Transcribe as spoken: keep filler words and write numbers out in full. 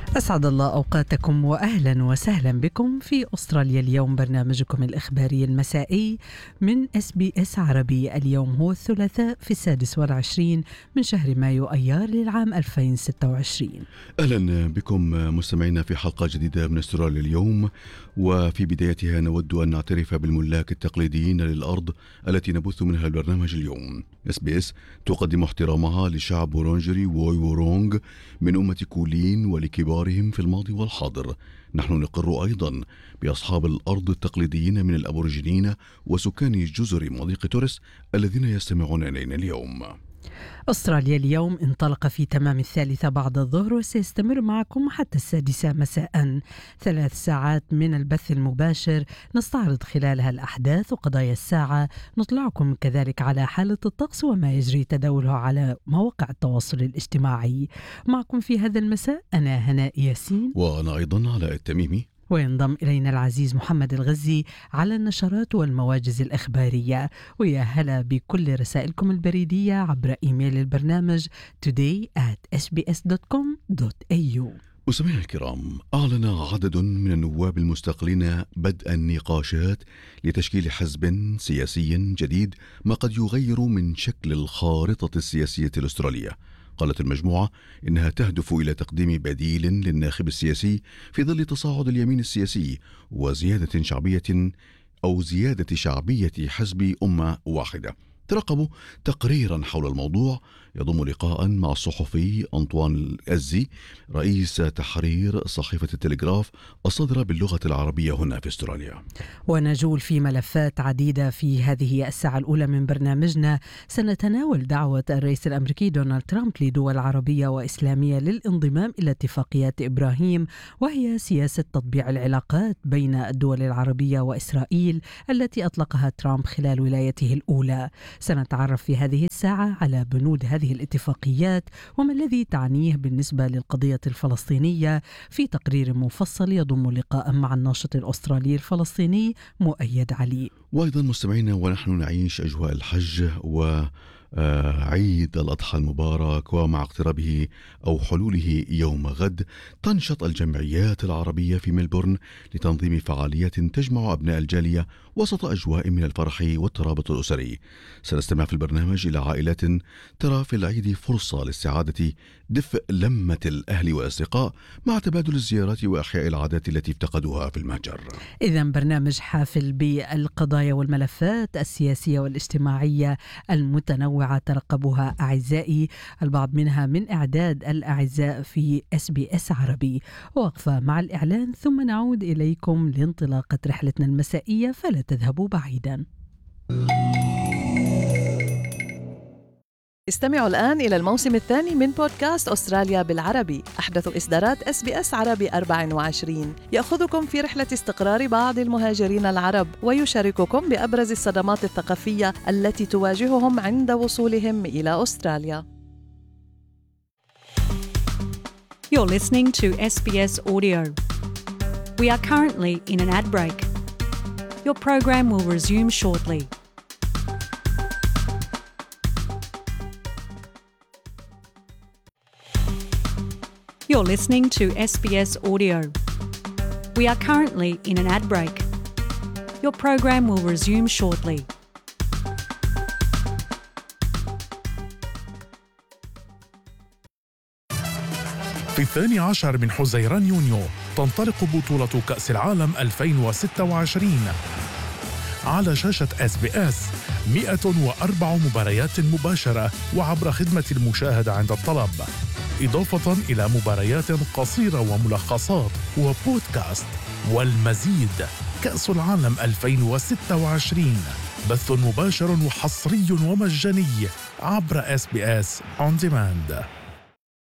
أسعد الله أوقاتكم وأهلا وسهلا بكم في أستراليا اليوم، برنامجكم الإخباري المسائي من إس بي إس عربي. اليوم هو الثلاثاء في السادس والعشرين من شهر مايو أيار للعام ألفين وستة وعشرين. أهلا بكم مستمعينا في حلقة جديدة من أستراليا اليوم، وفي بدايتها نود أن نعترف بالملاك التقليديين للأرض التي نبث منها البرنامج اليوم. إس بي إس تقدم احترامها لشعب وورونجري ووي وورونغ من أمة كولين ولكبارهم في الماضي والحاضر. نحن نقر أيضا بأصحاب الأرض التقليديين من الأبوريجينيين وسكان جزر مضيق توريس الذين يستمعون إلينا اليوم. أستراليا اليوم انطلق في تمام الثالثة بعد الظهر وسيستمر معكم حتى السادسة مساء، ثلاث ساعات من البث المباشر نستعرض خلالها الأحداث وقضايا الساعة، نطلعكم كذلك على حالة الطقس وما يجري تداوله على مواقع التواصل الاجتماعي. معكم في هذا المساء أنا هناء ياسين، وأنا أيضا علاء التميمي، وينضم إلينا العزيز محمد الغزي على النشرات والمواجز الإخبارية. ويا هلا بكل رسائلكم البريدية عبر إيميل البرنامج today at s b s dot com dot a u. مستمعينا الكرام، أعلن عدد من النواب المستقلين بدء النقاشات لتشكيل حزب سياسي جديد ما قد يغير من شكل الخارطة السياسية الأسترالية. قالت المجموعة إنها تهدف إلى تقديم بديل للناخب السياسي في ظل تصاعد اليمين السياسي وزيادة شعبية أو زيادة شعبية حزب أمة واحدة. ترقبوا تقريرا حول الموضوع يضم لقاء مع الصحفي أنطوان الأزي رئيس تحرير صحيفة التلغراف الصادرة باللغة العربية هنا في استراليا. ونجول في ملفات عديدة في هذه الساعة الأولى من برنامجنا. سنتناول دعوة الرئيس الأمريكي دونالد ترامب لدول عربية وإسلامية للانضمام إلى اتفاقيات إبراهيم، وهي سياسة تطبيع العلاقات بين الدول العربية وإسرائيل التي أطلقها ترامب خلال ولايته الأولى. سنتعرف في هذه الساعة على بنود هذه الاتفاقيات وما الذي تعنيه بالنسبة للقضية الفلسطينية في تقرير مفصل يضم لقاء مع الناشط الأسترالي الفلسطيني مؤيد علي. وأيضا مستمعينا، ونحن نعيش أجواء الحج و عيد الأضحى المبارك، ومع اقترابه أو حلوله يوم غد تنشط الجمعيات العربية في ملبورن لتنظيم فعاليات تجمع أبناء الجالية وسط أجواء من الفرح والترابط الأسري. سنستمع في البرنامج إلى عائلات ترى في العيد فرصة لاستعادة دفء لمة الأهل والأصدقاء مع تبادل الزيارات وإحياء العادات التي افتقدوها في المهجر. إذن برنامج حافل بالقضايا والملفات السياسية والاجتماعية المتنوعة ترقبوها أعزائي، البعض منها من إعداد الأعزاء في إس بي إس عربي. وقفة مع الإعلان ثم نعود إليكم لانطلاقة رحلتنا المسائية، فلا تذهبوا بعيدا. استمعوا الآن إلى الموسم الثاني من بودكاست أستراليا بالعربي، أحدث إصدارات إس بي إس عربي أربعة وعشرين، يأخذكم في رحلة استقرار بعض المهاجرين العرب ويشارككم بأبرز الصدمات الثقافية التي تواجههم عند وصولهم إلى أستراليا. You're listening to S B S Audio. We are currently in an ad break. Your program will resume shortly. You're listening to S B S Audio. We are currently in an ad break. Your program will resume shortly. في الثاني عشر من حزيران يونيو تنطلق بطولة كأس العالم ألفين وستة وعشرين على شاشة إس بي إس. مئة وأربع مباريات مباشرة وعبر خدمة المشاهدة عند الطلب، إضافة إلى مباريات قصيرة وملخصات وبودكاست والمزيد. كأس العالم ألفين وستة وعشرين بث مباشر وحصري ومجاني عبر إس بي إس On Demand.